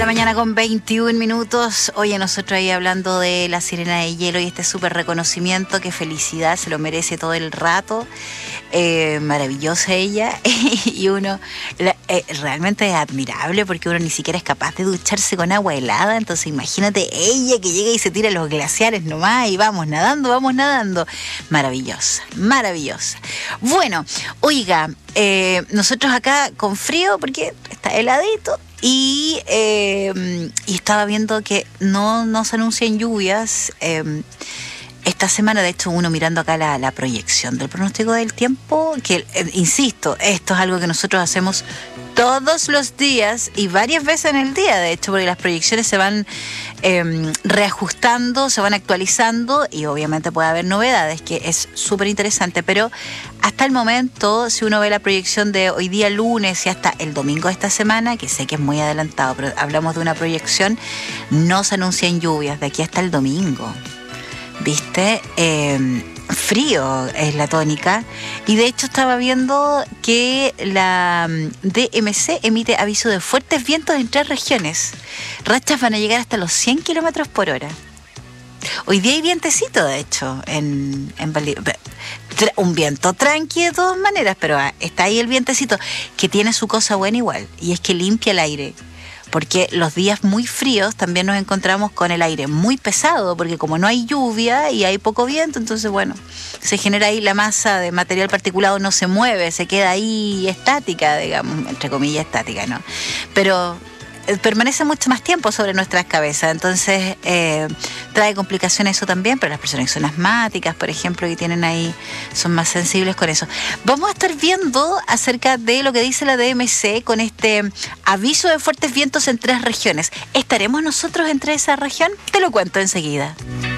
la mañana con 21 minutos. Oye, nosotros ahí hablando de la sirena de hielo y este súper reconocimiento, qué felicidad, se lo merece todo el rato. Maravillosa ella. Y uno realmente es admirable porque uno ni siquiera es capaz de ducharse con agua helada. Entonces imagínate ella que llega y se tira a los glaciares nomás y vamos nadando, vamos nadando. Maravillosa, maravillosa. Bueno, oiga, nosotros acá con frío porque está heladito. Y estaba viendo que no se anuncian lluvias esta semana. De hecho, uno mirando acá la proyección del pronóstico del tiempo, que insisto, esto es algo que nosotros hacemos todos los días y varias veces en el día, de hecho, porque las proyecciones se van reajustando, se van actualizando y obviamente puede haber novedades, que es súper interesante, pero hasta el momento, si uno ve la proyección de hoy día lunes y hasta el domingo de esta semana, que sé que es muy adelantado, pero hablamos de una proyección, no se anuncian lluvias de aquí hasta el domingo. ¿Viste? Frío es la tónica. Y de hecho estaba viendo que la DMC emite aviso de fuertes vientos en 3 regiones. Rachas van a llegar hasta los 100 kilómetros por hora. Hoy día hay vientecito, de hecho, en Valdivia. Un viento tranqui de todas maneras, pero está ahí el vientecito, que tiene su cosa buena igual, y es que limpia el aire. Porque los días muy fríos también nos encontramos con el aire muy pesado, porque como no hay lluvia y hay poco viento, entonces bueno, se genera ahí la masa de material particulado, no se mueve, se queda ahí estática, digamos, entre comillas estática, ¿no? Pero permanece mucho más tiempo sobre nuestras cabezas, entonces trae complicaciones eso también, pero las personas que son asmáticas, por ejemplo, que tienen ahí, son más sensibles con eso. Vamos a estar viendo acerca de lo que dice la DMC con este aviso de fuertes vientos en 3 regiones. ¿Estaremos nosotros entre esa región? Te lo cuento enseguida.